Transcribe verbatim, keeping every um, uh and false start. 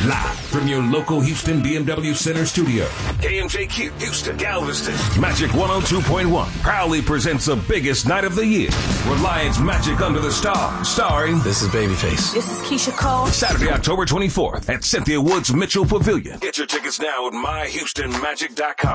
Live from your local Houston B M W Center studio. K M J Q, Houston, Galveston. Magic one oh two point one proudly presents the biggest night of the year. Reliance Magic Under the Stars, starring... This is Babyface. This is Keisha Cole. Saturday, October twenty-fourth at Cynthia Woods Mitchell Pavilion. Get your tickets now at my houston magic dot com.